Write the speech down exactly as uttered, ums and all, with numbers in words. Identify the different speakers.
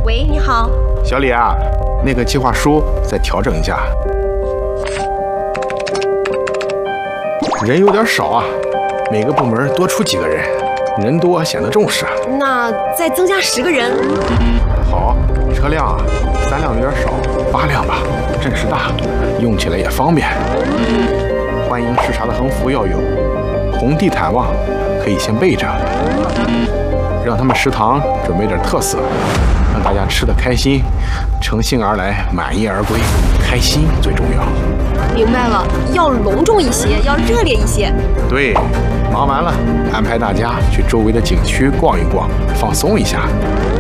Speaker 1: 喂，你好，
Speaker 2: 小李啊，那个计划书再调整一下，人有点少啊，每个部门多出几个人，人多显得重视。
Speaker 1: 那再增加十个人。
Speaker 2: 好，车辆啊，三辆有点少，八辆吧，阵势大，用起来也方便。欢迎视察的横幅要有，红地毯望可以先备着。让他们食堂准备点特色，让大家吃得开心，乘兴而来，满意而归，开心最重要。
Speaker 1: 明白了，要隆重一些，要热烈一些。
Speaker 2: 对，忙完了，安排大家去周围的景区逛一逛，放松一下。